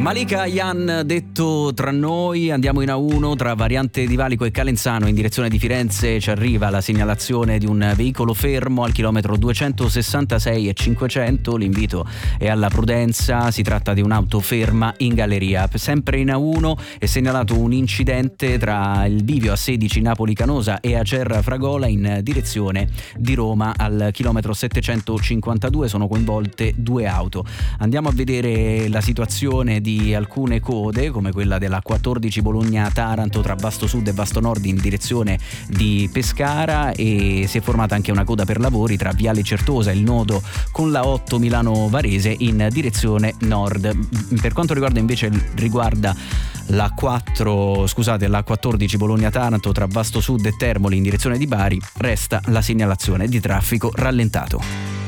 Malika Yan, detto tra noi. Andiamo in A1 tra variante di Valico e Calenzano in direzione di Firenze. Ci arriva la segnalazione di un veicolo fermo al chilometro 266 e 500. L'invito è alla prudenza, si tratta di un'auto ferma in galleria. Sempre in A1 è segnalato un incidente tra il bivio A16 Napoli Canosa e Acerra Fragola in direzione di Roma al chilometro 752. Sono coinvolte due auto. Andiamo a vedere la situazione di alcune code, come quella della 14 Bologna-Taranto tra Vasto Sud e Vasto Nord in direzione di Pescara, e si è formata anche una coda per lavori tra Viale Certosa e il nodo con la 8 Milano Varese in direzione nord. Per quanto riguarda la 14 Bologna-Taranto tra Vasto Sud e Termoli in direzione di Bari, resta la segnalazione di traffico rallentato.